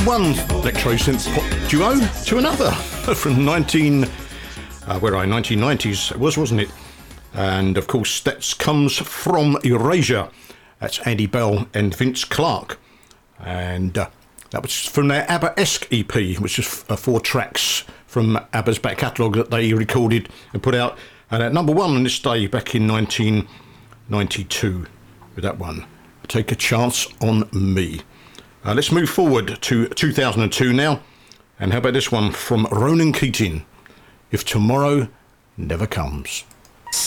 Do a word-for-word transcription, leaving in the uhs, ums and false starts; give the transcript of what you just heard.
one electro synth pop duo to another from nineteen uh, where are I nineteen nineties it was, wasn't it? And of course that comes from Erasure. That's Andy Bell and Vince Clarke, and uh, that was from their ABBA-esque E P, which is uh, four tracks from ABBA's back catalogue that they recorded and put out, and at number one on this day back in nineteen ninety-two with that one, Take a Chance on Me. Uh, let's move forward to two thousand two now, and how about this one from Ronan Keating, If Tomorrow Never Comes.